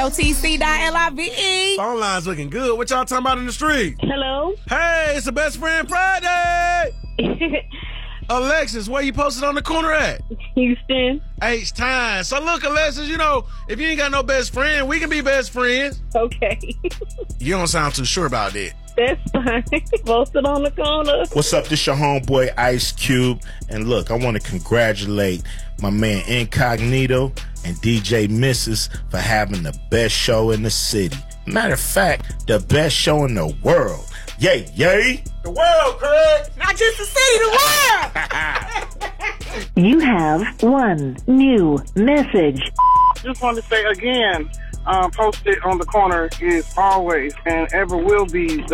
OTC.LIVE. Phone line's looking good. What y'all talking about in the street? Hello? Hey, it's the Best Friend Friday. Alexis, where you posted on the corner at? Houston. H-Time. So look, Alexis, you know, if you ain't got no best friend, we can be best friends. Okay. You don't sound too sure about that. That's fine. Posted on the corner. What's up? This your homeboy Ice Cube. And look, I want to congratulate my man Incognito and DJ Missus for having the best show in the city. Matter of fact, the best show in the world. Yay, yay. The world, Craig. Not just the city, the world. You have one new message. Just want to say again, posted on the corner is always and ever will be